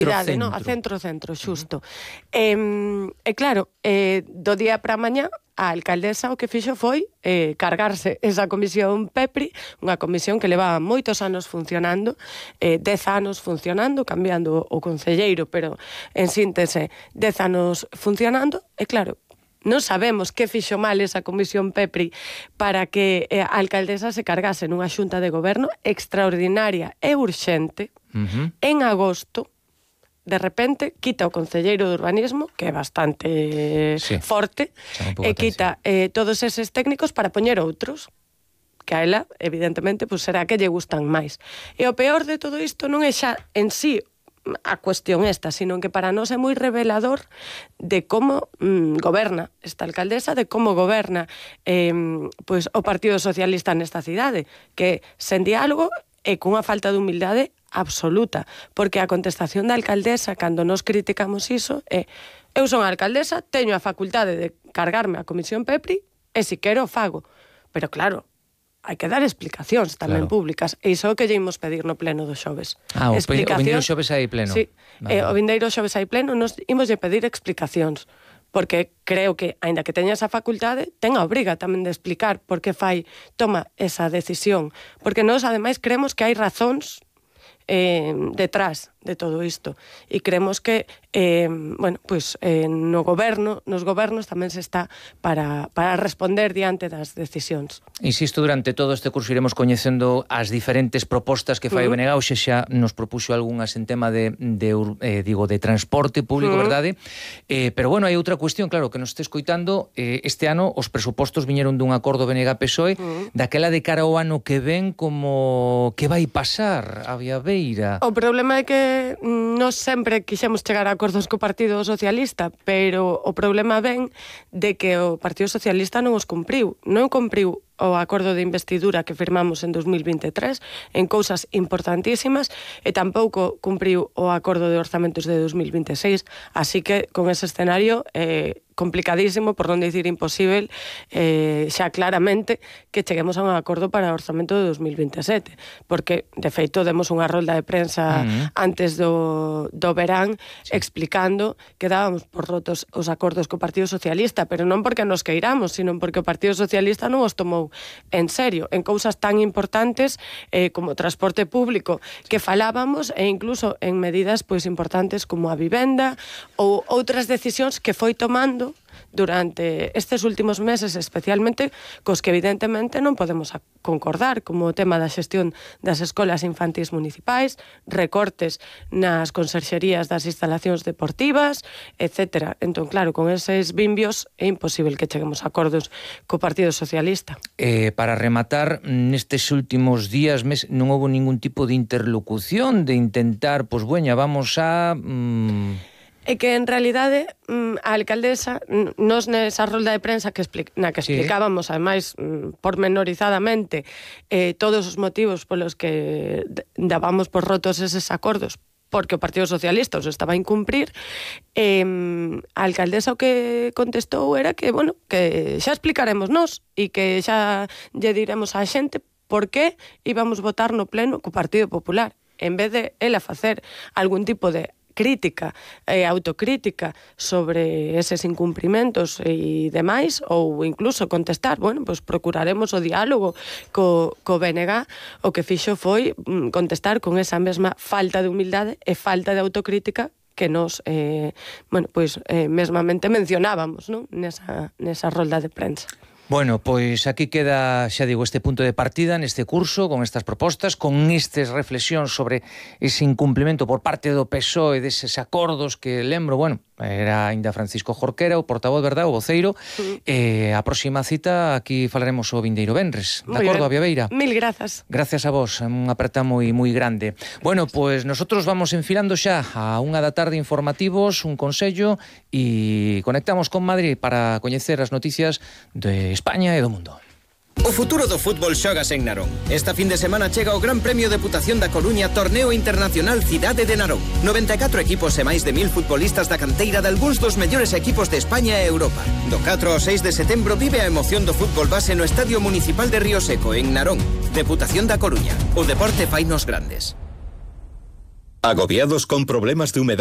A centro, xusto. E claro, do día para mañá, a alcaldesa o que fixo foi cargarse esa comisión PEPRI, unha comisión que leva moitos anos funcionando, 10 anos funcionando, cambiando o concelleiro, pero en síntese 10 anos funcionando, e claro, non sabemos que fixo mal esa comisión PEPRI para que a alcaldesa se cargase nunha xunta de goberno extraordinaria e urxente en agosto. De repente, quita o concelleiro de urbanismo, que é bastante forte, e quita todos eses técnicos para poñer outros, que a ela, evidentemente, pues será que lle gustan máis. E o peor de todo isto non é xa en sí a cuestión esta, sino que para nós é moi revelador de como goberna esta alcaldesa, de como goberna pues, o Partido Socialista nesta cidade, que sen diálogo e cunha falta de humildade absoluta, porque a contestación da alcaldesa cando nos criticamos iso é: eu son a alcaldesa, teño a facultade de cargarme a comisión PEPRI e si quero fago. Pero claro, hai que dar explicacións tamén públicas, e iso é o que lle imos pedir no pleno do xoves. O vindeiro xoves hai pleno. Sí, o vindeiro xoves hai pleno, nos imos lle pedir explicacións, porque creo que, aínda que teña esa facultade, ten a obriga tamén de explicar por que toma esa decisión, porque nós ademais creemos que hai razóns detrás de todo isto, e creemos que nos gobernos tamén se está para responder diante das decisións. Insisto, durante todo este curso iremos coñecendo as diferentes propostas que fai o BNG. Hoxe xa nos propuxo algunhas en tema de transporte público, verdade? Pero bueno, hai outra cuestión, claro, que nos este escoitando. Este ano os presupostos viñeron dun acordo BNG-PSOE, daquela de cara ao ano que ven, como que vai pasar a Viabeira. O problema é que nós sempre quixemos chegar a acordos co Partido Socialista, pero o problema ven de que o Partido Socialista non os cumpriu. Non cumpriu o acordo de investidura que firmamos en 2023 en cousas importantísimas, e tampouco cumpriu o acordo de orzamentos de 2026, así que con ese escenario complicadísimo, por non dicir imposible, xa claramente que cheguemos a un acordo para o orzamento de 2027, porque de feito demos unha rolda de prensa antes do verán explicando que dábamos por rotos os acordos co Partido Socialista, pero non porque nos queiramos, sino porque o Partido Socialista non os tomou en serio, en cousas tan importantes como o transporte público que falábamos, e incluso en medidas pois importantes como a vivenda ou outras decisións que foi tomando durante estes últimos meses, especialmente cos que evidentemente non podemos concordar, como o tema da xestión das escolas infantís municipais, recortes nas conserxerías das instalacións deportivas, etc. Entón, claro, con eses bimbios é imposible que cheguemos a acordos co Partido Socialista. Para rematar, nestes últimos días, non houve ningún tipo de interlocución, de intentar, pois, vamos a... É que, en realidade, a alcaldesa, nos nesa rolda de prensa na que explicábamos, ademais, pormenorizadamente, todos os motivos polos que dábamos por rotos eses acordos, porque o Partido Socialista os estaba a incumprir, a alcaldesa o que contestou era que, que xa explicaremos nós, e que xa lle diremos á xente por que íbamos votar no pleno co Partido Popular, en vez de ela facer algún tipo de crítica e autocrítica sobre eses incumprimentos e demais, ou incluso contestar, pois procuraremos o diálogo co BNG. O que fixo foi contestar con esa mesma falta de humildade e falta de autocrítica que nos mesmamente mencionábamos, non? Nesa rolda de prensa. Bueno, pois aquí queda, xa digo, este punto de partida neste curso, con estas propostas, con estas reflexións sobre ese incumplimento por parte do PSOE deses acordos que lembro, era ainda Francisco Jorquera, o portavoz, verdade, o voceiro. A próxima cita aquí falaremos o vindeiro venres, de acordo, a Viabeira? Mil grazas. Gracias a vos, un aperta moi grande. Bueno, pois nosotros vamos enfilando xa a 1 da tarde informativos, un consello, e conectamos con Madrid para coñecer as noticias de España e do mundo. O futuro do fútbol xogas en Narón. Esta fin de semana chega o Gran Premio Deputación da Coruña Torneo Internacional Cidade de Narón. 94 equipos e máis de 1000 futbolistas da canteira de algúns dos mellores equipos de España e Europa. Do 4 ao 6 de setembro vive a emoción do fútbol base no Estadio Municipal de Río Seco, en Narón. Deputación da Coruña. O deporte fainos grandes. ¿Agobiados con problemas de humedad?